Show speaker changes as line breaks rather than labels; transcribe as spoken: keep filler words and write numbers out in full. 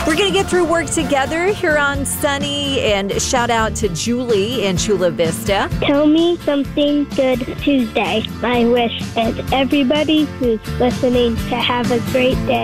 We're going to get through work together here on Sunny, and shout out to Julie in Chula Vista.
Tell me something good Tuesday. I wish and everybody who's listening to have a great day.